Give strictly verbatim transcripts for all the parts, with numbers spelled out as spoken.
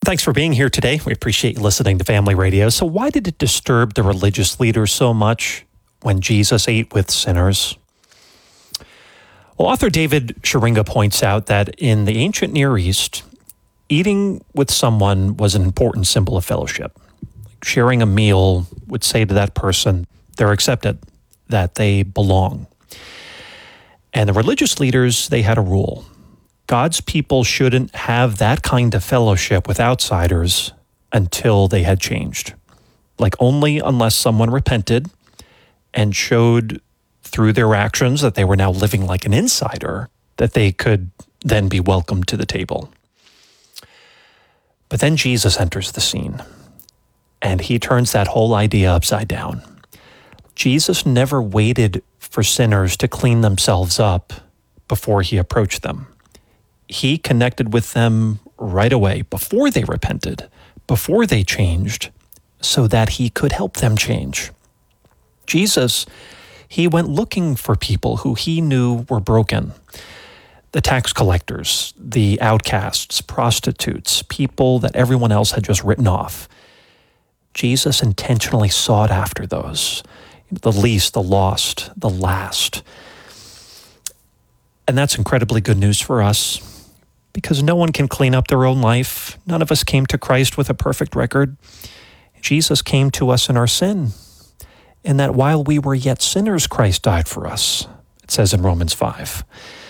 Thanks for being here today. We appreciate you listening to Family Radio. So why did it disturb the religious leaders so much when Jesus ate with sinners? Well, author David Sharinga points out that in the ancient Near East, eating with someone was an important symbol of fellowship. Sharing a meal would say to that person, they're accepted, that they belong. And the religious leaders, they had a rule. God's people shouldn't have that kind of fellowship with outsiders until they had changed. Like only unless someone repented and showed through their actions that they were now living like an insider, that they could then be welcomed to the table. But then Jesus enters the scene, and he turns that whole idea upside down. Jesus never waited for sinners to clean themselves up before he approached them. He connected with them right away, before they repented, before they changed, so that he could help them change. Jesus, he went looking for people who he knew were broken. The tax collectors, the outcasts, prostitutes, people that everyone else had just written off. Jesus intentionally sought after those, the least, the lost, the last. And that's incredibly good news for us, because no one can clean up their own life. None of us came to Christ with a perfect record. Jesus came to us in our sin, and that while we were yet sinners, Christ died for us, it says in Romans five.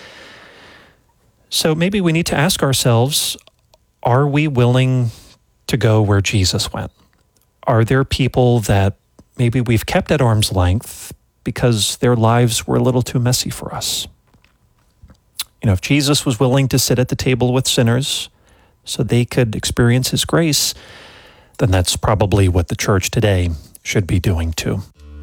So maybe we need to ask ourselves, are we willing to go where Jesus went? Are there people that maybe we've kept at arm's length because their lives were a little too messy for us? You know, if Jesus was willing to sit at the table with sinners so they could experience his grace, then that's probably what the church today should be doing too.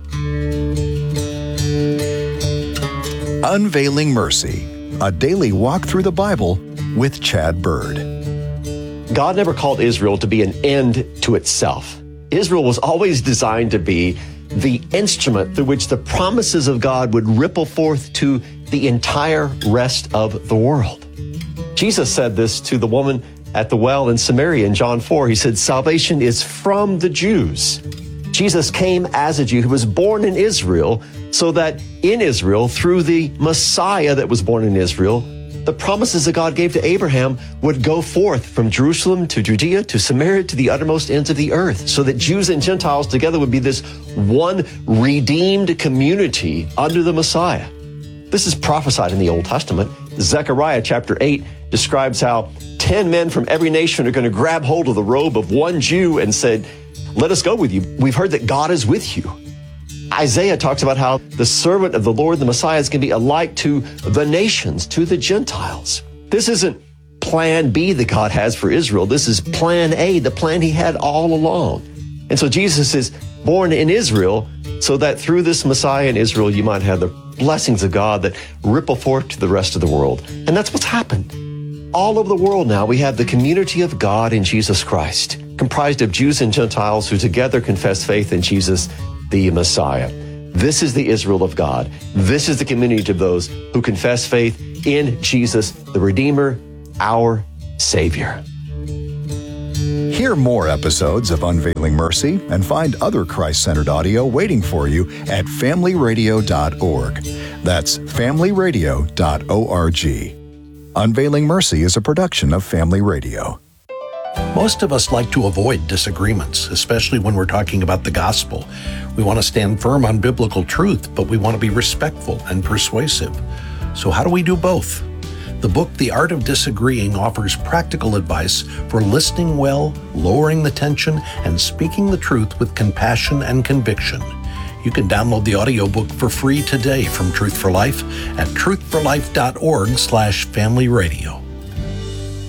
Unveiling Mercy, a daily walk through the Bible with Chad Bird. God never called Israel to be an end to itself. Israel was always designed to be the instrument through which the promises of God would ripple forth to the entire rest of the world. Jesus said this to the woman at the well in Samaria in John four. He said, salvation is from the Jews. Jesus came as a Jew who was born in Israel, so that in Israel, through the Messiah that was born in Israel, the promises that God gave to Abraham would go forth from Jerusalem to Judea to Samaria to the uttermost ends of the earth, so that Jews and Gentiles together would be this one redeemed community under the Messiah. This is prophesied in the Old Testament. Zechariah chapter eight describes how ten men from every nation are going to grab hold of the robe of one Jew and said, let us go with you. We've heard that God is with you. Isaiah talks about how the servant of the Lord, the Messiah, is going to be alike to the nations, to the Gentiles. This isn't plan B that God has for Israel. This is plan A, the plan he had all along. And so Jesus is born in Israel so that through this Messiah in Israel, you might have the blessings of God that ripple forth to the rest of the world. And that's what's happened. All over the world now, we have the community of God in Jesus Christ, comprised of Jews and Gentiles who together confess faith in Jesus, the Messiah. This is the Israel of God. This is the community of those who confess faith in Jesus, the Redeemer, our Savior. Hear more episodes of Unveiling Mercy and find other Christ-centered audio waiting for you at family radio dot org. That's family radio dot org. Unveiling Mercy is a production of Family Radio. Most of us like to avoid disagreements, especially when we're talking about the gospel. We want to stand firm on biblical truth, but we want to be respectful and persuasive. So how do we do both? The book, The Art of Disagreeing, offers practical advice for listening well, lowering the tension, and speaking the truth with compassion and conviction. You can download the audiobook for free today from Truth for Life at truth for life dot org slash family radio.